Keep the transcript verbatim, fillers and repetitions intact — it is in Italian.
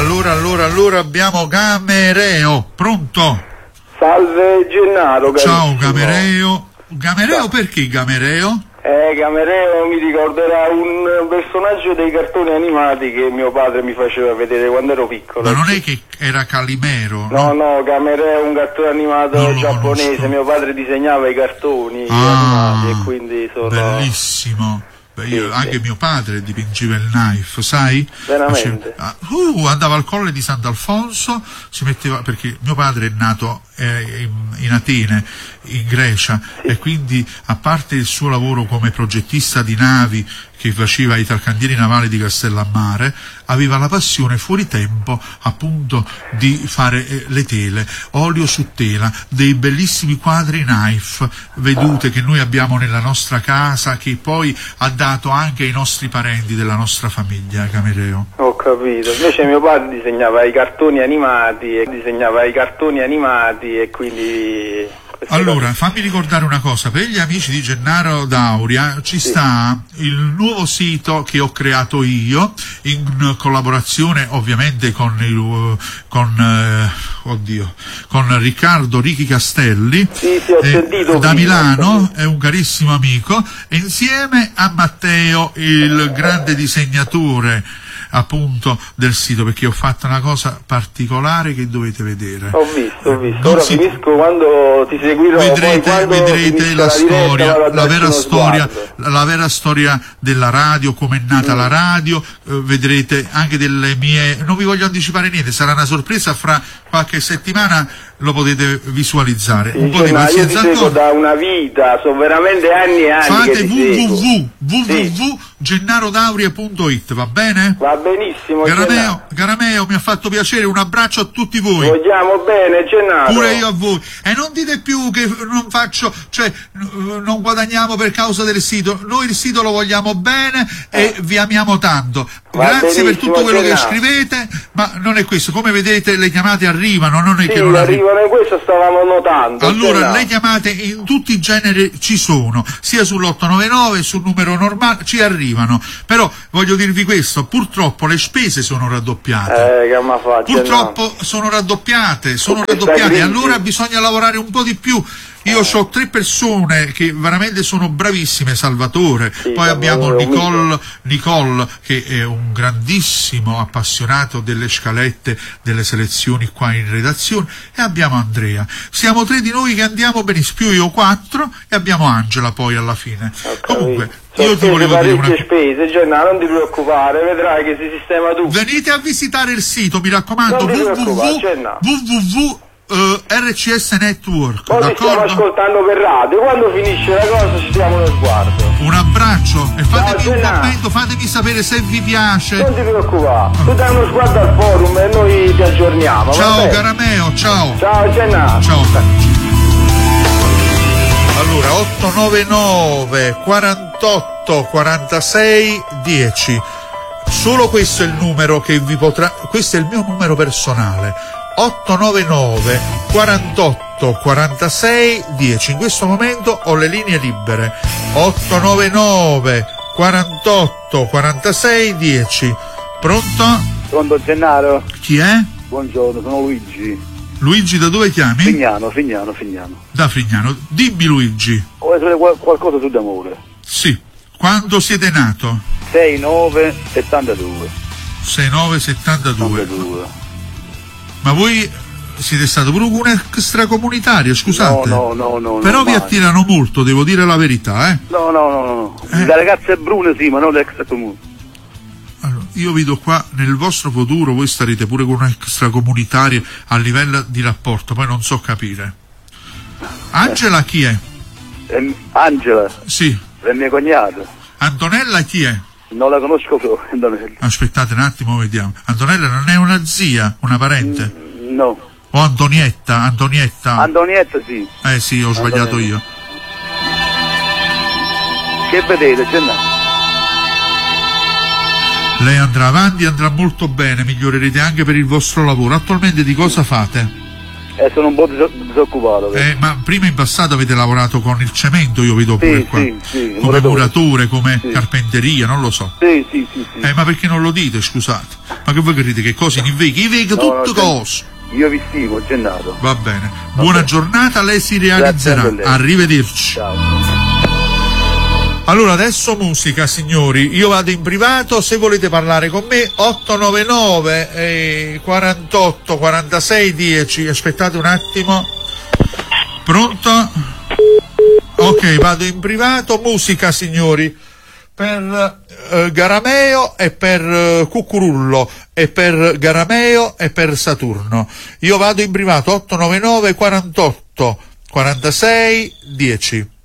allora, allora, allora abbiamo Gamereo, pronto? Salve Gennaro, carissimo. Ciao Gamereo. Gamereo, ciao. Perché Gamereo? Eh, Gamereo mi ricorderà un personaggio dei cartoni animati che mio padre mi faceva vedere quando ero piccolo. Ma non è che era Calimero? No, no, no, Gamereo è un cartone animato giapponese, conosco. Mio padre disegnava i cartoni ah, animati e quindi sono... Bellissimo. Beh, io, sì, anche sì. Mio padre dipingeva il knife, sai? Veramente? Faceva, uh, andava al Colle di Sant'Alfonso, si metteva, perché mio padre è nato eh, in, in Atene, in Grecia, sì. E quindi a parte il suo lavoro come progettista di navi che faceva i Italcantieri Navali di Castellammare, aveva la passione fuori tempo appunto di fare eh, le tele, olio su tela, dei bellissimi quadri knife, vedute, ah. che noi abbiamo nella nostra casa, che poi ha dato anche ai nostri parenti della nostra famiglia, Gamereo. Ho capito, invece mio padre disegnava i cartoni animati e disegnava i cartoni animati e quindi... Allora, fammi ricordare una cosa, per gli amici di Gennaro D'Auria ci sì. sta il nuovo sito che ho creato io, in collaborazione ovviamente con, il, con, eh, oddio, con Riccardo Richi Castelli, sì, sì, ho eh, sentito da prima, Milano, è un carissimo amico, e insieme a Matteo, il grande disegnatore appunto del sito, perché ho fatto una cosa particolare che dovete vedere. Ho visto, ho visto. Ora si... finisco quando ti seguirò. Vedrete, poi vedrete la, la storia, diretta, la vera storia, sguardo. la vera storia della radio, come è nata mm. la radio, eh, vedrete anche delle mie, non vi voglio anticipare niente, sarà una sorpresa, fra qualche settimana lo potete visualizzare. Sì, un po' di pazienza ancora. Da una vita, sono veramente anni e anni. Fate che www punto gennaro dauria punto it, va bene? Va benissimo. Garameo, Garameo, mi ha fatto piacere, un abbraccio a tutti voi. Vogliamo bene, Gennaro. Pure io a voi. E non dite più che non faccio, cioè non guadagniamo per causa del sito. Noi il sito lo vogliamo bene e eh. vi amiamo tanto. Va Grazie per tutto quello Gennaro. Che scrivete, ma non è questo. Come vedete le chiamate arrivano, non è sì, che non arrivano, e questo stavamo notando. Allora, Gennaro. le chiamate in tutti i generi ci sono, sia sull'otto nove nove, sul numero normale, ci arrivano. Però voglio dirvi questo, purtroppo le spese sono raddoppiate. Eh, che ma fa, purtroppo no. sono raddoppiate, sono raddoppiate, e allora bisogna lavorare un po' di più. Io eh. ho tre persone che veramente sono bravissime, Salvatore, sì, poi abbiamo Nicole, Nicole che è un grandissimo appassionato delle scalette, delle selezioni qua in redazione, e abbiamo Andrea. Siamo tre di noi che andiamo benissimo, più io quattro, e abbiamo Angela poi alla fine. Okay. Comunque io ti volevo dire una spese, Gennaro, non ti preoccupare, vedrai che si sistema tutto. Venite a visitare il sito, mi raccomando, w w w Uh, R C S Network. Poi ci stiamo ascoltando per radio, quando finisce la cosa ci diamo uno sguardo. Un abbraccio e fatemi Ciao, un commento, fatemi sapere se vi piace. Non ti preoccupare, tu dai uno sguardo al forum e noi ti aggiorniamo. Ciao Garameo, ciao. Ciao Gennaro. Ciao. Allora, otto nove nove quarantotto quarantasei dieci. Solo questo è il numero che vi potrà, questo è il mio numero personale. otto nove nove quarantotto quarantasei dieci. In questo momento ho le linee libere. otto nove nove quarantotto quarantasei dieci. Pronto? Pronto, Gennaro? Chi è? Buongiorno, sono Luigi. Luigi, da dove chiami? Fignano, Fignano, Fignano. Da Fignano. Dimmi Luigi. Vuoi sapere qual- qualcosa su d'amore? Sì. Quando siete nato? sei nove settantadue. sei nove settantadue. settantadue. Ma voi siete stato pure un extracomunitario, scusate? No, no, no, no. Però no, vi mai. attirano molto, devo dire la verità, eh? No, no, no, no. Eh? Le ragazze brune sì, ma non le extracomuni. Allora, io vedo qua nel vostro futuro voi starete pure con un extracomunitario a livello di rapporto, poi non so capire. Angela chi è? Eh, Angela? Sì. È mia cognata. Antonella chi è? Non la conosco più, Antonella. Aspettate un attimo, vediamo. Antonella non è una zia, una parente? Mm, no. O Antonietta, Antonietta? Antonietta sì. Eh sì, ho sbagliato Antonietta. io. Che vedete, Gennaro? Lei andrà avanti, andrà molto bene, migliorerete anche per il vostro lavoro. Attualmente di cosa fate? Eh, sono un po' dis- disoccupato. Eh, ma prima in passato avete lavorato con il cemento, io vedo pure Sì, qua. sì, sì, come muratore. muratore, come Sì. carpenteria, non lo so. Sì, sì, sì, sì. Eh, ma perché non lo dite, scusate? Ma che voi credete che cose in veghi? I veghi No, tutte no, cose. Io vi stimo, Gennato. Va bene. Buona giornata, lei si realizzerà. Grazie a lei. Arrivederci. Ciao. Allora, adesso musica, signori. Io vado in privato, se volete parlare con me, otto nove nove eh, quarantotto quarantasei dieci. Aspettate un attimo. Pronto? Ok, vado in privato. Musica, signori. Per eh, Garameo e per eh, Cucurullo, e per Garameo e per Saturno. Io vado in privato, otto nove nove quarantotto quarantasei dieci.